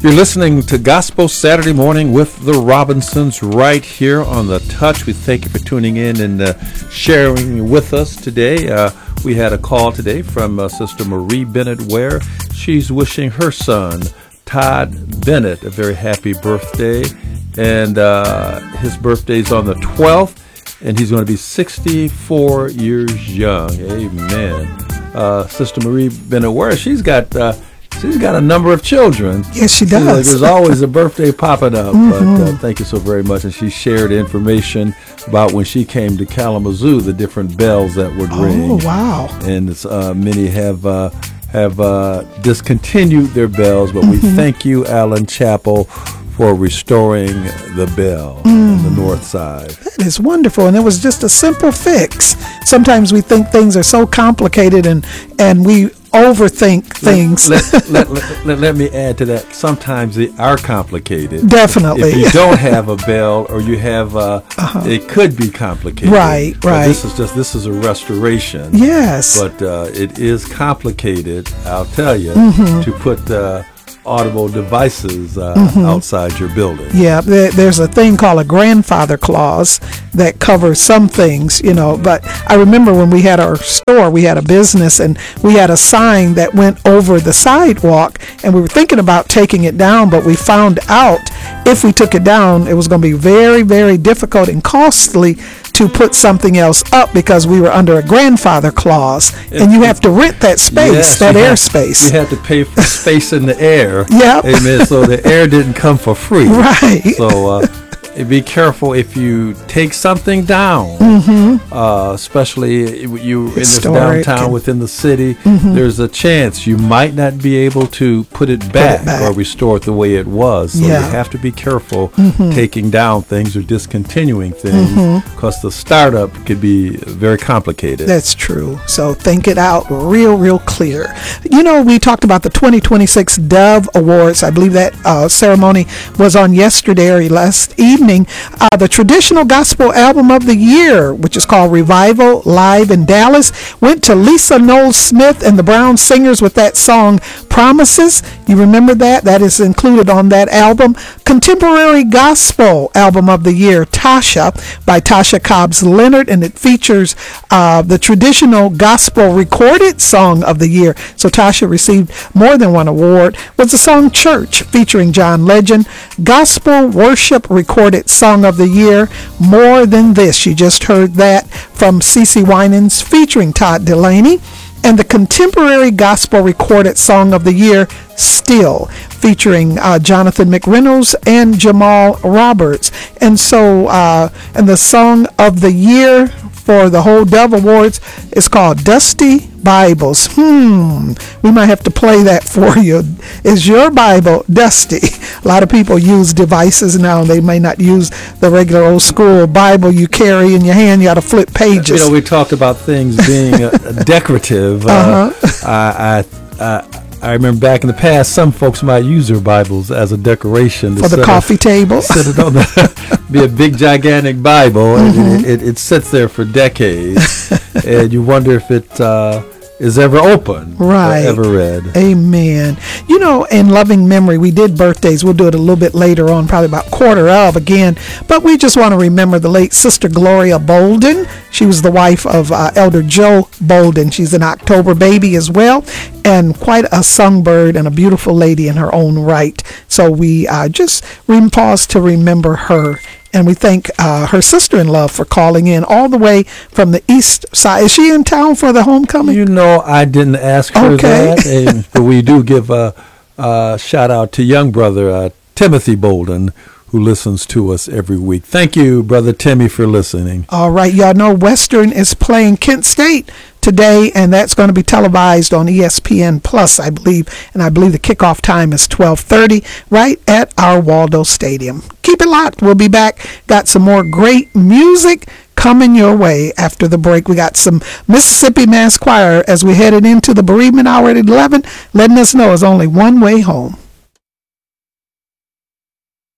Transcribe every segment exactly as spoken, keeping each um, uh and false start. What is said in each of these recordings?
You're listening to Gospel Saturday Morning with the Robinsons right here on The Touch. We thank you for tuning in and uh, sharing with us today. Uh, we had a call today from uh, Sister Marie Bennett Ware. She's wishing her son, Todd Bennett, a very happy birthday. And uh, his birthday's on the twelfth, and he's going to be sixty-four years young. Amen. Uh, Sister Marie Bennett Ware, she's got... Uh, She's got a number of children. Yes, she does. Like, there's always a birthday popping up. Mm-hmm. But uh, thank you so very much. And she shared information about when she came to Kalamazoo, the different bells that would ring. Oh, wow. And it's, uh, many have uh, have uh, discontinued their bells. But mm-hmm. we thank you, Allen Chapel, for restoring the bell mm. on the north side. That is wonderful. And it was just a simple fix. Sometimes we think things are so complicated and, and we overthink things. Let, let, let, let, let me add to that. Sometimes they are complicated. Definitely. If you don't have a bell or you have, uh, uh-huh. it could be complicated. Right, but right. This is just, this is a restoration. Yes. But uh, it is complicated, I'll tell you, mm-hmm. to put uh, audible devices uh, mm-hmm. outside your building. Yeah, there, there's a thing called a grandfather clause that covers some things, you know. But I remember when we had our store, we had a business, and we had a sign that went over the sidewalk, and we were thinking about taking it down, but we found out if we took it down, it was going to be very, very difficult and costly to put something else up because we were under a grandfather clause, and you have to rent that space, yes, that You airspace. have to pay for space in the air. Yep. Amen. So the air didn't come for free. Right. So uh, be careful if you take something down, mm-hmm. uh, especially you in this Historic downtown and, within the city. Mm-hmm. There's a chance you might not be able to put it back, put it back. or restore it the way it was. So yeah. you have to be careful mm-hmm. taking down things or discontinuing things, because mm-hmm. the startup could be very complicated. That's true. So think it out real, real clear. You know, we talked about the twenty twenty-six Dove Awards. I believe that uh, ceremony was on yesterday or last evening. Uh, the traditional gospel album of the year, which is called Revival Live in Dallas, went to Lisa Knowles Smith and the Brown Singers with that song Promises. You remember that? That is included on that album. Contemporary Gospel Album of the Year, Tasha, by Tasha Cobbs Leonard, and it features uh, the traditional gospel recorded song of the year. So Tasha received more than one award. Was the song Church, featuring John Legend. Gospel Worship Recorded Song of the Year, More Than This. You just heard that from CeCe Winans featuring Todd Delaney. And the Contemporary Gospel Recorded Song of the Year, Still, featuring uh, Jonathan McReynolds and Jamal Roberts. And so, uh, and the Song of the Year for the whole Dove Awards is called Dusty Bibles. Hmm, we might have to play that for you. Is your Bible dusty? A lot of people use devices now. They may not use the regular old school Bible you carry in your hand. You got to flip pages. You know, we talked about things being uh, decorative. Uh-huh. Uh, I, I, I I remember back in the past, some folks might use their Bibles as a decoration for the coffee it, table. Sit it on the be a big gigantic Bible, mm-hmm. and it, it, it sits there for decades, and you wonder if it uh, is ever open, right? Or ever read. Amen. You know, in loving memory, we did birthdays. We'll do it a little bit later on, probably about quarter of again. But we just want to remember the late Sister Gloria Bolden. She was the wife of uh, Elder Joe Bolden. She's an October baby as well, and quite a songbird and a beautiful lady in her own right. So we uh, just pause to remember her. And we thank uh, her sister-in-law for calling in all the way from the east side. Is she in town for the homecoming? You know, I didn't ask her okay. that. And, but we do give a, a shout-out to young brother uh, Timothy Bolden, who listens to us every week. Thank you, Brother Timmy, for listening. All right. Y'all know Western is playing Kent State today, and that's going to be televised on E S P N Plus, I believe. And I believe the kickoff time is twelve thirty right at our Waldo Stadium. Keep it locked. We'll be back. Got some more great music coming your way after the break. We got some Mississippi Mass Choir as we headed into the bereavement hour at eleven, letting us know it's only one way home.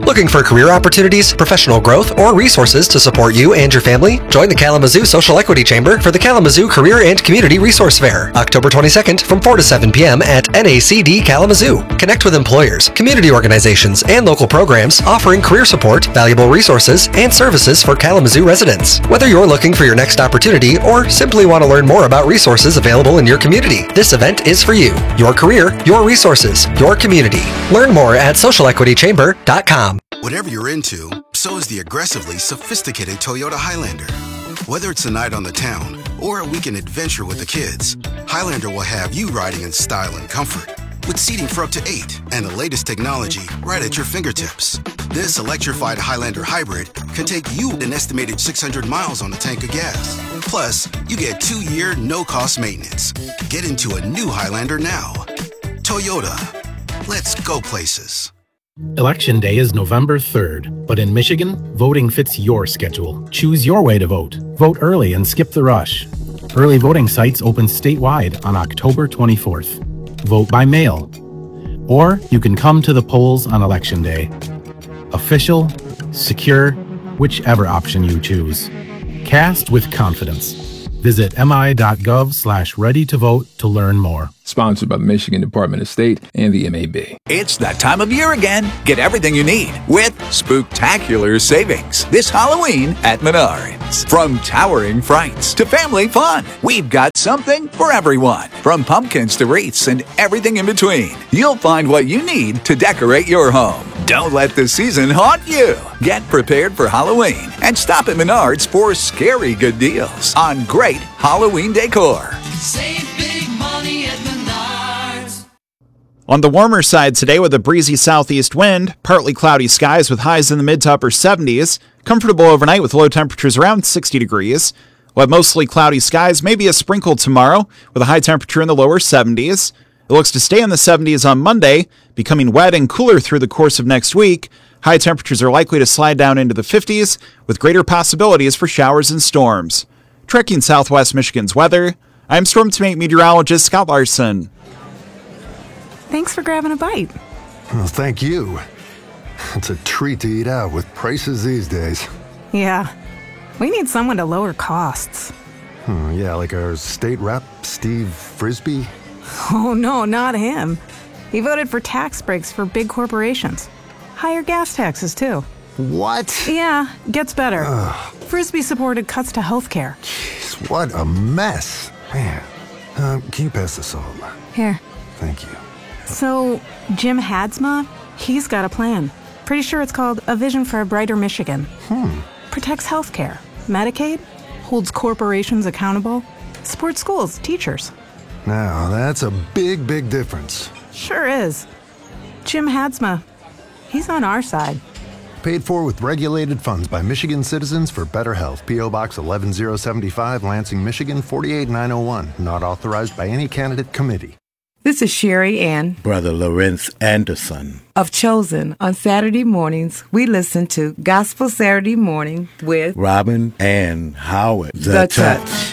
Looking for career opportunities, professional growth, or resources to support you and your family? Join the Kalamazoo Social Equity Chamber for the Kalamazoo Career and Community Resource Fair, October twenty-second from four to seven p.m. at N A C D Kalamazoo. Connect with employers, community organizations, and local programs offering career support, valuable resources, and services for Kalamazoo residents. Whether you're looking for your next opportunity or simply want to learn more about resources available in your community, this event is for you. Your career, your resources, your community. Learn more at social equity chamber dot com. Whatever you're into, so is the aggressively sophisticated Toyota Highlander. Whether it's a night on the town or a weekend adventure with the kids, Highlander will have you riding in style and comfort, with seating for up to eight and the latest technology right at your fingertips. This electrified Highlander Hybrid can take you an estimated six hundred miles on a tank of gas. Plus, you get two-year no-cost maintenance. Get into a new Highlander now. Toyota. Let's go places. Election Day is November third, but in Michigan, voting fits your schedule. Choose your way to vote. Vote early and skip the rush. Early voting sites open statewide on October twenty-fourth. Vote by mail. Or you can come to the polls on Election Day. Official, secure, whichever option you choose. Cast with confidence. Visit mi.gov slash ready to vote to learn more. Sponsored by the Michigan Department of State and the M A B. It's that time of year again. Get everything you need with spooktacular savings this Halloween at Menards. From towering frights to family fun, we've got something for everyone. From pumpkins to wreaths and everything in between, you'll find what you need to decorate your home. Don't let the season haunt you. Get prepared for Halloween and stop at Menards for scary good deals on great Halloween decor. Save big money at Menards. On the warmer side today with a breezy southeast wind, partly cloudy skies with highs in the mid to upper seventies, comfortable overnight with low temperatures around sixty degrees. We'll have mostly cloudy skies, maybe a sprinkle tomorrow with a high temperature in the lower seventies. It looks to stay in the seventies on Monday, becoming wet and cooler through the course of next week. High temperatures are likely to slide down into the fifties with greater possibilities for showers and storms. Tracking Southwest Michigan's weather, I'm Storm Team eight meteorologist Scott Larson. Thanks for grabbing a bite. Well, thank you. It's a treat to eat out with prices these days. Yeah, we need someone to lower costs. Hmm, yeah, like our state rep, Steve Frisbee? Oh, no, not him. He voted for tax breaks for big corporations. Higher gas taxes, too. What? Yeah, gets better. Ugh. Frisbee supported cuts to health care. Jeez, what a mess. Man, uh, can you pass the salt? Here. Thank you. So, Jim Hadsma, he's got a plan. Pretty sure it's called A Vision for a Brighter Michigan. Hmm. Protects healthcare, Medicaid, holds corporations accountable, supports schools, teachers. Now, that's a big, big difference. Sure is. Jim Hadsma, he's on our side. Paid for with regulated funds by Michigan Citizens for Better Health. P O. Box eleven oh seventy-five, Lansing, Michigan forty-eight nine oh one. Not authorized by any candidate committee. This is Sherry Ann, Brother Lawrence Anderson of Chosen. On Saturday mornings, we listen to Gospel Saturday Morning with Robin and Howard. The, the Touch. Touch.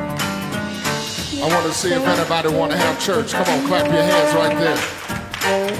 I want to see if anybody want to have church. Come on, clap your hands right there.